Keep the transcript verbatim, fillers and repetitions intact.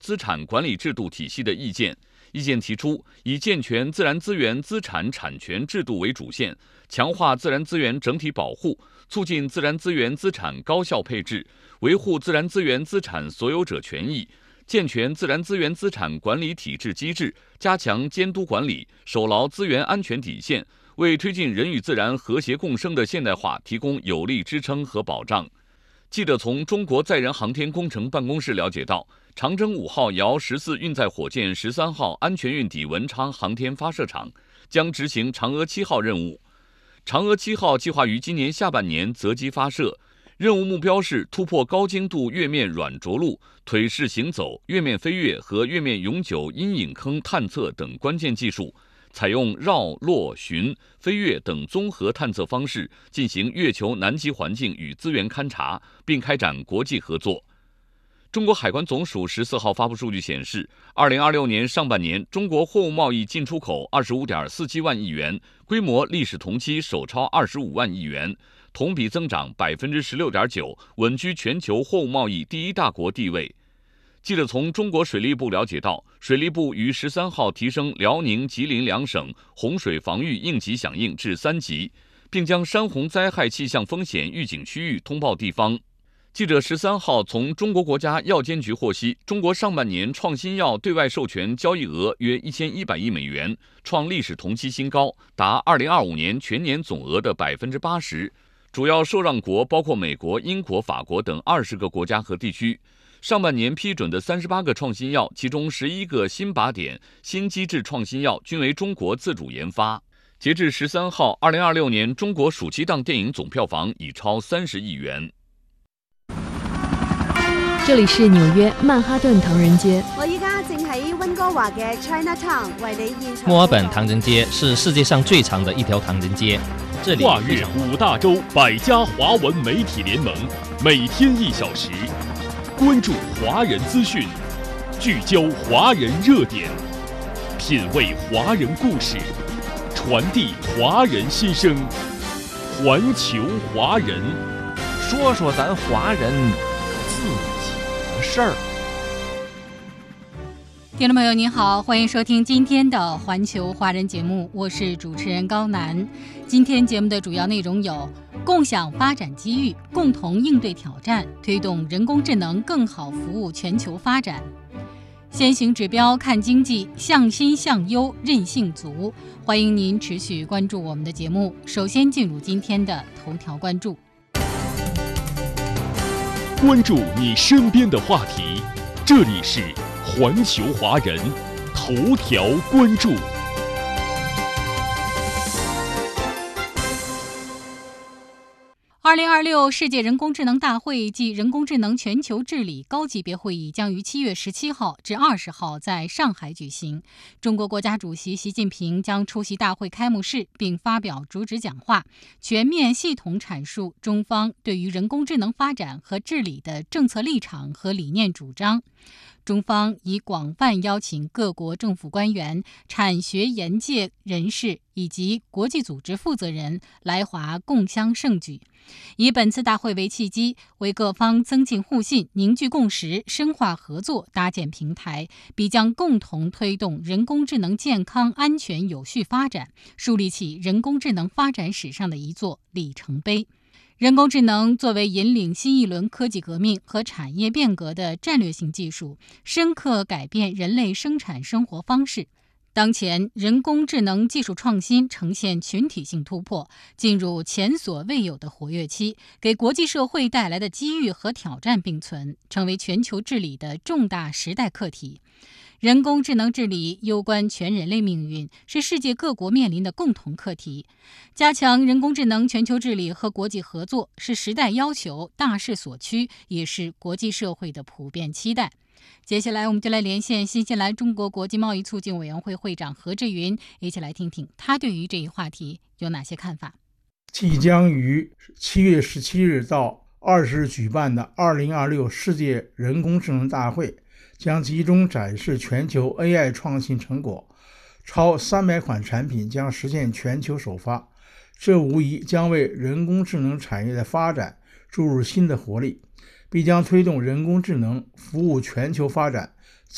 资产管理制度体系的意见。意见提出，以健全自然资源资产产权制度为主线，强化自然资源整体保护，促进自然资源资产高效配置，维护自然资源资产所有者权益，健全自然资源资产管理体制机制，加强监督管理，守牢资源安全底线，为推进人与自然和谐共生的现代化提供有力支撑和保障。记者从中国载人航天工程办公室了解到，长征五号遥十四运载火箭十三号安全运抵文昌航天发射场，将执行嫦娥七号任务。嫦娥七号计划于今年下半年择机发射，任务目标是突破高精度月面软着陆、腿式行走、月面飞跃和月面永久阴影坑探测等关键技术，采用绕、落、巡、飞跃等综合探测方式进行月球南极环境与资源勘察，并开展国际合作。中国海关总署十四号发布数据显示，二零二六年上半年，中国货物贸易进出口二十五点四七万亿元，规模历史同期首超二十五万亿元，同比增长百分之十六点九，稳居全球货物贸易第一大国地位。记者从中国水利部了解到，水利部于十三号提升辽宁、吉林两省洪水防御应急响应至三级，并将山洪灾害气象风险预警区域通报地方。记者十三号从中国国家药监局获悉，中国上半年创新药对外授权交易额约一千一百亿美元，创历史同期新高，达二零二五年全年总额的百分之八十。主要受让国包括美国、英国、法国等二十个国家和地区。上半年批准的三十八个创新药，其中十一个新靶点、新机制创新药均为中国自主研发。截至十三号，二零二六年中国暑期档电影总票房已超三十亿元。 这里是纽約曼哈頓唐人街。 我依家正喺溫哥華嘅 Chinatown 為你現場。 墨爾本唐人街是世界上最長的一條唐人街。這裡跨越五大洲百家華文媒體聯盟，每天一小時，關注華人資訊，聚焦華人熱點，品味華人故事，傳遞華人心聲。環球華人， 說說咱華人自己的事兒。 听众朋友您好，欢迎收听今天的环球华人节目，我是主持人高楠。今天节目的主要内容有：共享发展机遇，共同应对挑战，推动人工智能更好服务全球发展。先行指标看经济，向新向优，韧性足。欢迎您持续关注我们的节目。首先进入今天的头条关注。 关注你身边的话题，这里是环球华人头条关注。 二零二六世界人工智能大会暨人工智能全球治理高级别会议将于七月十七号至二十号在上海举行。中国国家主席习近平将出席大会开幕式，并发表主旨讲话，全面系统阐述中方对于人工智能发展和治理的政策立场和理念主张。中方已广泛邀请各国政府官员、产学研界人士以及国际组织负责人来华共襄盛举，以本次大会为契机，为各方增进互信、凝聚共识、深化合作搭建平台，必将共同推动人工智能健康、安全、有序发展，树立起人工智能发展史上的一座里程碑。人工智能作为引领新一轮科技革命和产业变革的战略性技术，深刻改变人类生产生活方式。当前，人工智能技术创新呈现群体性突破，进入前所未有的活跃期，给国际社会带来的机遇和挑战并存，成为全球治理的重大时代课题。人工智能治理攸关全人类命运，是世界各国面临的共同课题。加强人工智能全球治理和国际合作是时代要求、大势所趋，也是国际社会的普遍期待。接下来，我们就来连线新西兰中国国际贸易促进委员会会长何志云，一起来听听他对于这一话题有哪些看法。 即将于七月十七日到二十日举办的二零二六世界人工智能大会将集中展示全球 A I 创新成果，超三百款产品将实现全球首发，这无疑将为人工智能产业的发展注入新的活力，必将推动人工智能服务全球发展